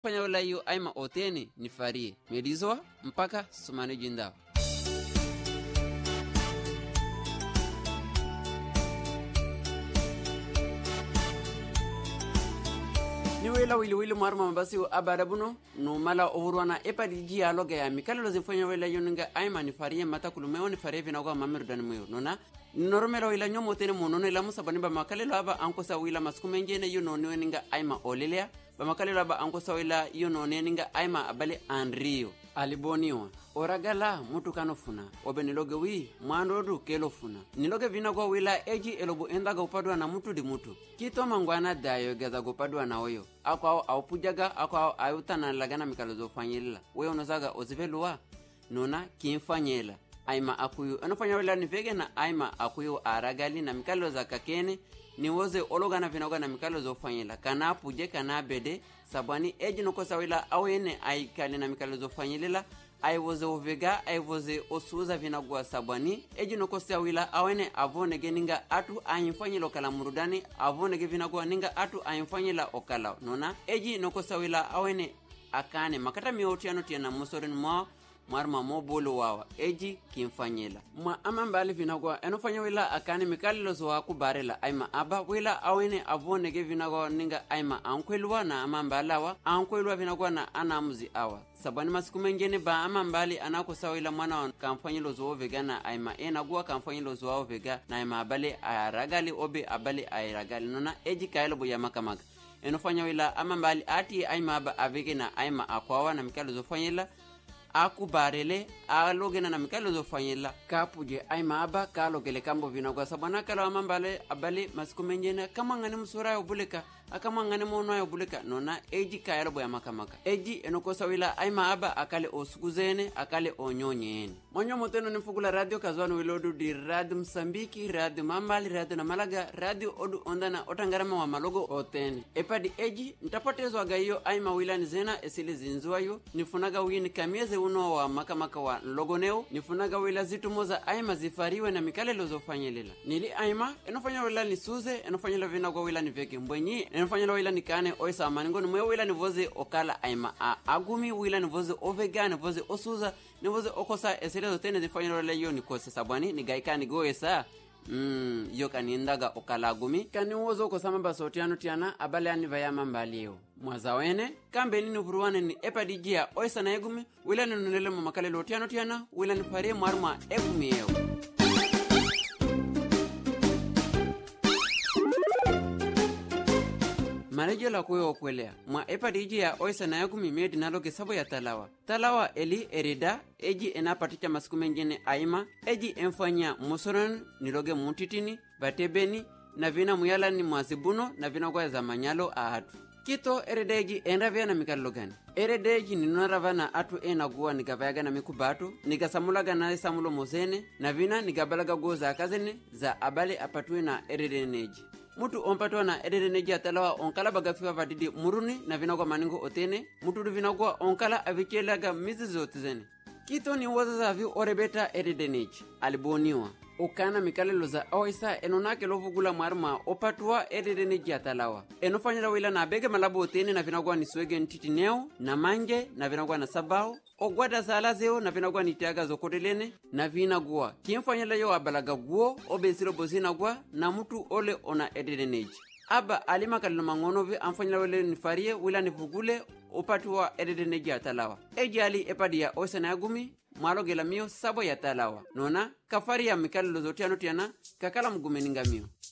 fanya wala yu aima otene ni farie medizwa mpaka sumane jindao. Ni wela wili marma mabasi abada buno no mala overwana epadiji aloga ya mikalo lo zifanya wela yoninga aima ni farie mata kulumeo ni farie vinago mamiru dani moyo nona normelo wila nyomo tene monono ila musabani ba makalelo aba ankosa wila maskumengene yono ninga aima olelea ba makalelo aba ankosa wila yono ninga aima abale Andrio aliboniwa oragala mutu kanofuna obeniloge wi mwandodu kelofuna niloge vinago wila eji elobu endaga upadwa na mutu di mutu kito mangwana dayo gaza gopadwa na oyo ako au pujaga ako au ayutana lagana mikalozo fanyela wewe unozaga ozivelua nona kimfanyela aima akuyu anofanya wila nivege na aima akuyu aragali na mikaloza kakene niwoze ologana vinago na mikalozo fanyela kana puje kana bede sabani eji nokosa wila awene aikali na mikalozo fanyelela aiwoze ovega aiwoze osuza vinagwa sabani eji nokosa wila awene avonege ninga atu ayimfanyelo kala murudani avonege vinagwa ninga atu ayimfanyela okala nona eji nokosa wila awene akane makata miyotiano tiana musorin mwa marma mobolo wawa eji kimfanyela mwa amambali vinagwa enofanya wila akane mikalilo zo kubarela aima aba wila awene avonege vinagwa ninga aima ankwelwa na amambalawa ankwelwa vinagwa na anamuzi awa sabani masikumengene ba amambali anakosa wila mwana wa kamfanyelo zo vegana aima enagwa kamfanyelo zo vega na aima abale aragali obe abale ayragali nona eji kaelo boya makamaka enofanya wila amambali ati aima aba avege na aima akwawa na mikalo zo fanyela akubarele alogena na mikalo zo fanyela kapuje aima aba kalogele kambo vinagwa sabana kala amambale abale masikumenjena kama ngani musura yobuleka akama ngani mono yobuleka nona eji kayalo boya makamaka eji enokosa wila aima aba akale osukuzene akale onyonyene monyo moteno nifugula radio kazwano wilodu di radio Msambiki radio Mambali radio na Malaga radio odu ondana otangarama wa malogo otene epadi eji ntapotezo agayo aima wila nizena esile zinzuayo nifunaga wini kamieze uno wa makamaka wa logoneo nifunaga wila zitu moza aima zifariwe na mikalelo zofanyelela nili aima enofanya wila nisuze enofanya vina kwa wila niveke mbwenyi enofanya wila nikane oisa amaningo ni mwe wila nivoze okala aima agumi wila nivoze ovega nivoze osuza nivoze okosa esile zotene zifanya wila yo nikose sabwani nigaika nigoesa yo kanindaga okala agumi kani wozo ko samamba sotiano tiana abale ani vaya mambaliyo mwazawene kambe nini vuruwane ni epadijia oisa na egumi wila nunele makalelo tiano tiana wila nifarie mwarma egumi yeo marejo la kuyo okwelea mwa epadijia oisa na egumi medi naloge sabo ya talawa eli erida eji enapaticha masikumenjene aima eji enfanya musoron niloge mutitini batebeni na vina muyala ni mwazibuno na vina kwa za manyalo ahatu kito eredeji enravya na mikalogani eredeji ninarava na atu enaguwa nigavayaga na mikubatu nigasamulaga na samulo mozene na vina nigabalaga goza akazene za abale apatue na eredeneji mutu ompatwa na eredeneji atalawa onkala bagafiwa vadidi muruni na vina kwa maningo otene mutu vina kwa onkala avichelaga mizizi otizene kito ni waza za viu orebeta eredeneji aliboniwa ukana mikalelo za oisa enonake lovugula mwarma opatwa eredeneji atalawa enofanyira wila na bege malabo otene na vinagwa ni swege ntitineo na manje na vinagwa na sabao ogwada sala zeo na vinagwa ni tiaga zokotelene na vinagwa kimfanyira yo abalaga guo obesiro bozina gwa na mutu ole ona eredeneji aba alima kalino mangonovi amfanyira wile nifarie wila nivugule opatwa eredeneji atalawa eji epadi ya oisa na agumi mwalogela mio sabo ya talawa nona kafari ya mikalelo zotiano tiana kakala mgumeninga mio